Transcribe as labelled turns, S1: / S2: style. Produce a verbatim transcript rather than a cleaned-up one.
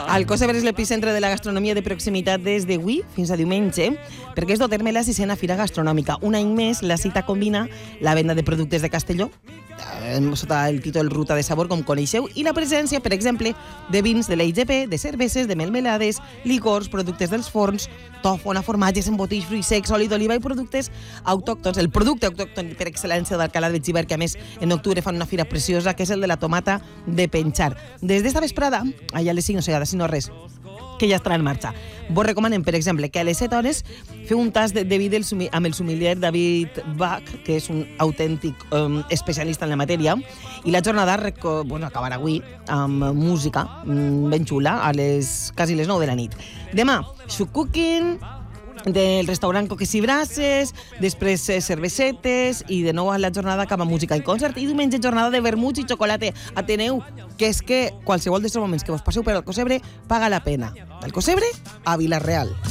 S1: El Cosebre és l'epicentre de la gastronomia de proximitat des d'avui fins a diumenge, perquè és dur-terme la sisena Fira Gastronòmica. Un any més, la cita combina la venda de productes de Castelló, sota el títol Ruta de Sabor, com coneixeu, i la presència, per exemple, de vins de l'I G P, de cerveses, de melmelades, licors, productes dels forns, tòfona, formatges, embotits, fruits secs, oli d'oliva i productes autòctons. El producte autòcton per excel·lència d'Alcalá de Xivert, que a més en octubre fan una fira preciosa, que és el de la tomata de penxar. Des d'esta vesprada, allà a les cinc, o sigui, si no res, que ja estarà en marxa. Vos recomanem, per exemple, que a les set hores feu un tas de, de vi del, amb el sommelier David Bach, que és un autèntic um, especialista en la matèria, i la jornada reco, bueno, acabarà avui amb música um, ben xula a les quasi les nou de la nit. Demà, Xuc Cooking, del restaurant Coques i Brases, després eh, cervesetes, i de nou a la jornada acaba música i concert, i diumenge jornada de vermuts i xocolate. Ateneu, que és que qualsevol d'aquests moments que vos passeu per al Cosebre paga la pena. Del Cosebre a Vila-real.